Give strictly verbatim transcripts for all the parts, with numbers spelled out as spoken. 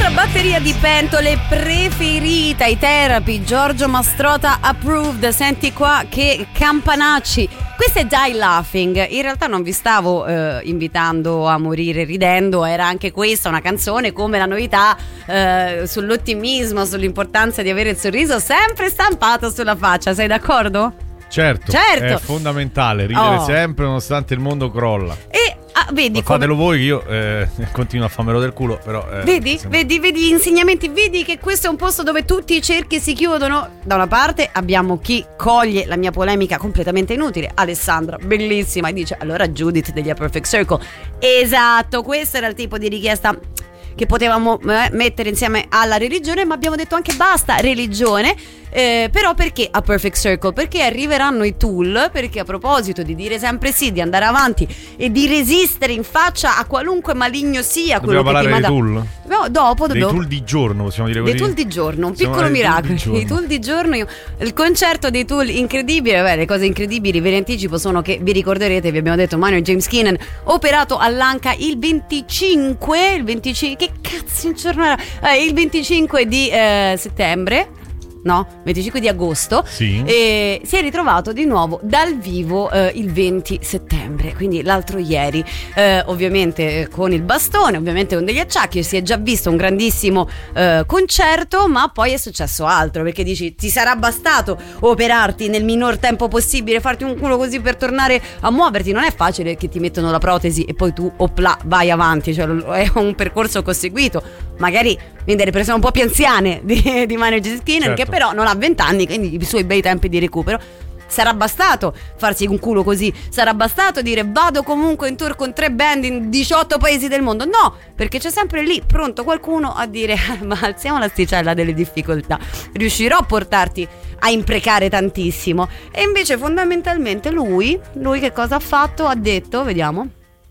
batteria di pentole preferita, i Therapy, Giorgio Mastrota approved. Senti qua che campanacci. Questo è Die Laughing. In realtà non vi stavo eh, invitando a morire ridendo, era anche questa una canzone come la novità eh, sull'ottimismo, sull'importanza di avere il sorriso sempre stampato sulla faccia. Sei d'accordo? Certo, certo. È fondamentale ridere oh. sempre nonostante il mondo crolla. E ah, vedi come... fatelo voi che io eh, continuo a farmelo del culo, però eh, vedi, sembra... vedi, vedi gli insegnamenti, vedi che questo è un posto dove tutti i cerchi si chiudono. Da una parte abbiamo chi coglie la mia polemica completamente inutile, Alessandra, bellissima, e dice allora Judith degli A Perfect Circle. Esatto, questo era il tipo di richiesta che potevamo eh, mettere insieme alla religione, ma abbiamo detto anche basta religione. Eh, però perché A Perfect Circle? Perché arriveranno i Tool, perché a proposito di dire sempre sì, di andare avanti e di resistere in faccia a qualunque maligno sia quello dobbiamo che parlare ti manda... dei Tool? No, dopo dei dobbiamo... Tool di giorno, possiamo dire così? Dei Tool di giorno, un Siamo piccolo miracolo. I Tool di giorno, io... il concerto dei Tool incredibile. Beh, le cose incredibili ve le anticipo sono che vi ricorderete, vi abbiamo detto Maynard James Keenan operato all'anca il venticinque il venticinque che cazzo in giorno era? Eh, il venticinque di eh, settembre. No, venticinque di agosto. Sì. E si è ritrovato di nuovo dal vivo eh, il venti settembre, quindi l'altro ieri, eh, ovviamente con il bastone, ovviamente con degli acciacchi. Si è già visto un grandissimo eh, concerto, ma poi è successo altro, perché dici ti sarà bastato operarti nel minor tempo possibile, farti un culo così per tornare a muoverti. Non è facile che ti mettono la protesi e poi tu opla vai avanti, cioè è un percorso conseguito. Magari viene delle persone un po' più anziane di, di Manager Skinner, certo, che però non ha vent'anni, quindi i suoi bei tempi di recupero. Sarà bastato farsi un culo così, sarà bastato dire vado comunque in tour con tre band in diciotto paesi del mondo. No, perché c'è sempre lì pronto qualcuno a dire ma alziamo l'asticella delle difficoltà, riuscirò a portarti a imprecare tantissimo. E invece fondamentalmente lui, lui che cosa ha fatto? Ha detto, vediamo.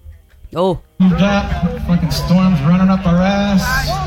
Oh, fucking storms running up our ass.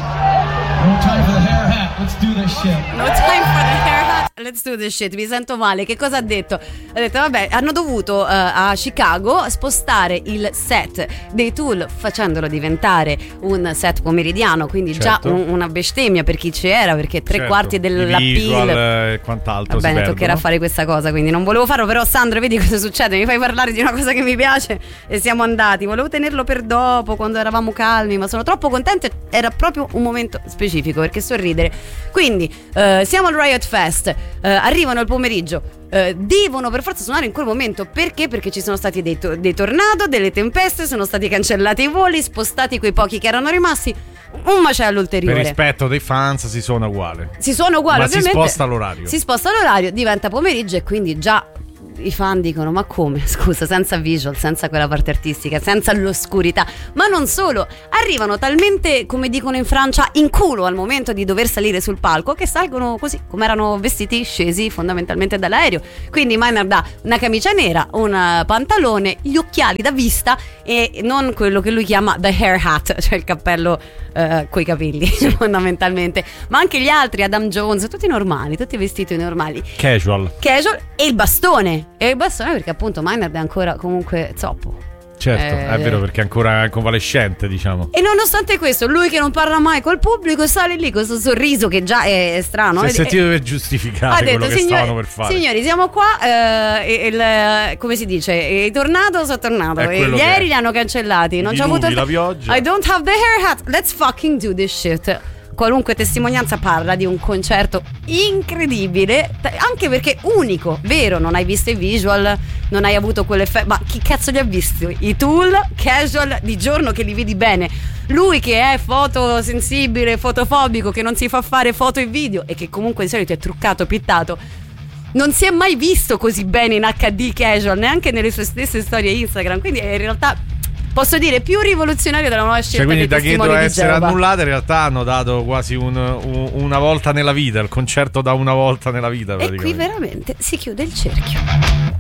No time for the hair hat. Let's do this shit. No time for the hair hat. Let's do this shit. Mi sento male. Che cosa ha detto? Ha detto vabbè, hanno dovuto uh, a Chicago spostare il set dei Tool facendolo diventare un set pomeridiano, quindi certo, già un, una bestemmia per chi c'era, perché tre certo, quarti dell'appeal e quant'altro. Va bene, toccherà fare questa cosa, quindi non volevo farlo, però Sandro vedi cosa succede, mi fai parlare di una cosa che mi piace e siamo andati. Volevo tenerlo per dopo quando eravamo calmi, ma sono troppo contenta, era proprio un momento specifico perché sorridere. Quindi uh, siamo al Riot Fest, uh, arrivano il pomeriggio, uh, devono per forza suonare in quel momento. Perché? Perché ci sono stati dei, to- dei tornado, delle tempeste, sono stati cancellati i voli, spostati quei pochi che erano rimasti, un macello ulteriore. Per rispetto dei fans si suona uguale. Si suona uguale, ma ovviamente. si sposta l'orario. Si sposta l'orario, diventa pomeriggio e quindi già i fan dicono ma come, scusa, senza visual, senza quella parte artistica, senza l'oscurità. Ma non solo, arrivano talmente, come dicono in Francia, in culo al momento di dover salire sul palco, che salgono così come erano vestiti, scesi fondamentalmente dall'aereo. Quindi Maynard ha una camicia nera, un pantalone, gli occhiali da vista e non quello che lui chiama the hair hat, cioè il cappello uh, coi capelli fondamentalmente. Ma anche gli altri, Adam Jones, tutti normali, tutti vestiti normali, casual casual e il bastone E il bastone perché appunto Maynard è ancora comunque zoppo. Certo, eh, è vero, perché è ancora convalescente, diciamo. E nonostante questo, lui che non parla mai col pubblico sale lì con questo sorriso che già è strano. Si è e, sentito per giustificare ha detto, quello che signori, stavano per fare. Signori, siamo qua, eh, il, come si dice, i tornado sono tornato. Ieri li hanno cancellati. Non c'ho avuto la pioggia. I don't have the hair hat. Let's fucking do this shit. Qualunque testimonianza parla di un concerto incredibile, anche perché unico, vero, non hai visto i visual, non hai avuto quell'effetto, ma chi cazzo li ha visti? I Tool casual di giorno che li vedi bene, lui che è fotosensibile, fotofobico, che non si fa fare foto e video e che comunque di solito è truccato, pittato, non si è mai visto così bene in acca di casual, neanche nelle sue stesse storie Instagram, quindi è in realtà, posso dire, più rivoluzionario della nuova scelta. Cioè, quindi dei da che doveva essere annullata in realtà hanno dato quasi un, un, una volta nella vita, il concerto da una volta nella vita. E qui veramente si chiude il cerchio.